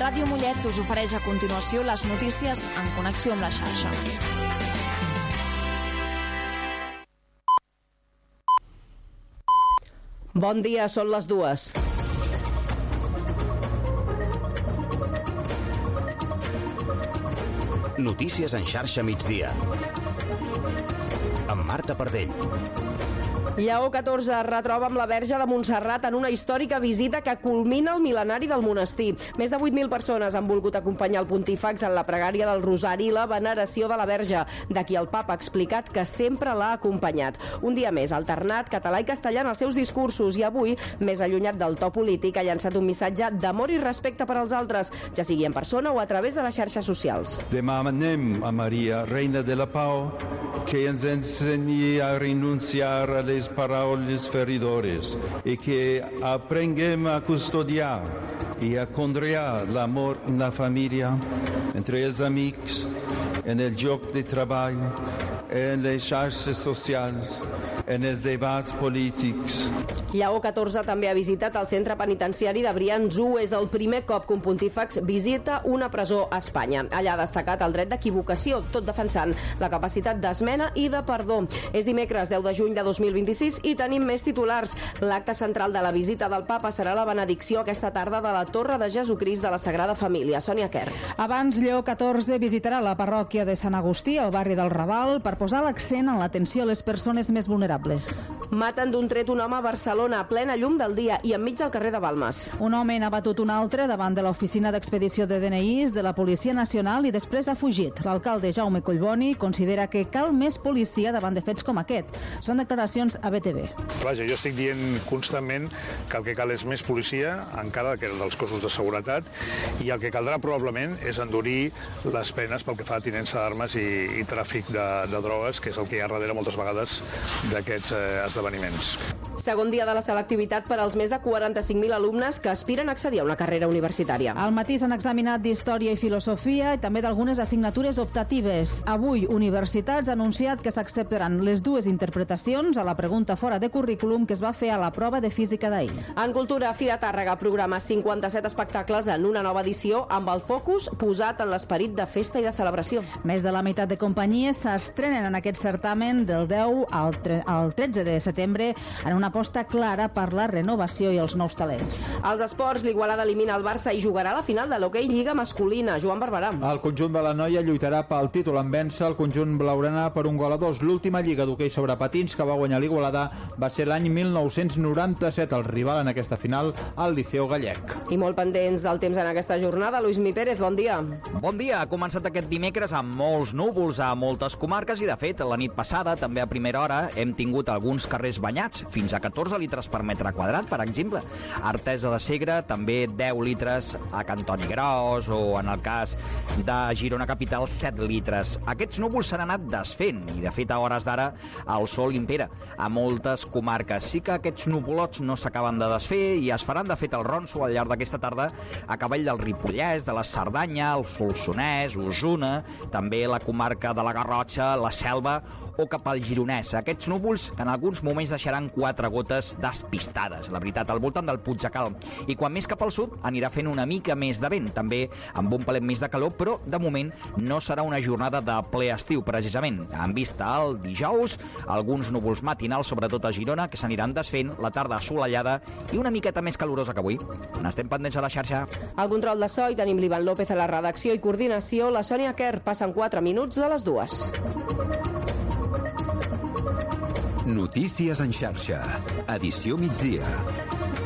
Ràdio Mollet us ofereix a continuació les notícies en connexió amb la xarxa. Bon dia, són les 2. Notícies en xarxa migdia. Amb Marta Pardell. Lleó XIV es retroba amb la Verge de Montserrat en una històrica visita que culmina el mil·lenari del monestir. Més de 8.000 persones han volgut acompanyar el pontífex en la pregària del Rosari i la veneració de la Verge, de qui el papa ha explicat que sempre l'ha acompanyat. Un dia més, alternat català i castellà en els seus discursos i avui, més allunyat del to polític, ha llançat un missatge d'amor i respecte per als altres, ja sigui en persona o a través de les xarxes socials. Demanem a Maria, Reina de la Pau, que ens ensenyi a renunciar a les paraules feridores i que aprenguem a custodiar i a conrear l'amor en la família, entre els amics, en el lloc de treball, en les xarxes socials, en els debats polítics. Lleó XIV també ha visitat el centre penitenciari de Brians-1. És el primer cop que un pontífex visita una presó a Espanya. Allà ha destacat el dret d'equivocació, tot defensant la capacitat d'esmena i de perdó. És dimecres 10 de juny de 2026 i tenim més titulars. L'acte central de la visita del papa serà la benedicció aquesta tarda de la Torre de Jesucrist de la Sagrada Família. Sònia Quer. Abans, Lleó XIV visitarà la parròquia de Sant Agustí, al barri del Raval, per posar l'accent en l'atenció a les persones més vulnerables. Maten d'un tret un home a Barcelona a plena llum del dia i enmig del carrer de Balmes. Un home n'ha batut un altre davant de l'oficina d'expedició de DNIs de la Policia Nacional i després ha fugit. L'alcalde Jaume Collboni considera que cal més policia davant de fets com aquest. Són declaracions a BTV. Vaja, jo estic dient constantment que el que cal és més policia, encara que dels cossos de seguretat, i el que caldrà probablement és endurir les penes pel que fa a tinença d'armes i tràfic de drogues, que és el que hi ha darrere moltes vegades d'aquests esdeveniments. Segon dia de la selectivitat per als més de 45.000 alumnes que aspiren a accedir a una carrera universitària. Al matí s'han examinat d'Història i Filosofia i també d'algunes assignatures optatives. Avui, Universitats ha anunciat que s'acceptaran les dues interpretacions a la pregunta fora de currículum que es va fer a la prova de física d'ahir. En Cultura, Fira Tàrrega programa 57 espectacles en una nova edició amb el focus posat en l'esperit de festa i de celebració. Més de la meitat de companyies s'estrenen en aquest certamen del 10 al 13 de setembre en una aposta clara per la renovació i els nous talents. Als esports, l'Igualada elimina el Barça i jugarà a la final de l'hoquei Lliga masculina. Joan Barberà. El conjunt de la noia lluitarà pel títol en vèncer el conjunt blaugrana per 1-2. L'última Lliga d'hoquei sobre patins que va guanyar l'Igualada va ser l'any 1997. El rival en aquesta final, el Liceu Gallec. I molt pendents del temps en aquesta jornada, Luismi Pérez, bon dia. Bon dia. Ha començat aquest dimecres amb molts núvols a moltes comarques i, de fet, la nit passada, també a primera hora, hem tingut alguns carrers banyats, fins a 14 litres per metre quadrat, per exemple. Artesa de Segre, també 10 litres a Cantoni Gros, o en el cas de Girona Capital, 7 litres. Aquests núvols s'han anat desfent i, de fet, a hores d'ara el sol impera a moltes comarques. Sí que aquests nuvolots no s'acaben de desfer i es faran, de fet, el ronso al llarg d'aquesta tarda a cavall del Ripollès, de la Cerdanya, el Solsonès, Osona, també la comarca de la Garrotxa, la Selva o cap al Gironès. Aquests núvols que en alguns moments deixaran 4 gotes despistades, la veritat, al voltant del Puigdecal. I quan més cap al sud anirà fent una mica més de vent, també amb un palet més de calor, però de moment no serà una jornada de ple estiu, precisament. En vista al dijous, alguns núvols matinals, sobretot a Girona, que s'aniran desfent, la tarda assolellada i una miqueta més calorosa que avui. N'estem pendents a la xarxa. Al control de so hi tenim l'Ivan López a la redacció i coordinació, la Sònia Quer. Passen 4 minuts de les 2. Notícies en xarxa. Edició migdia.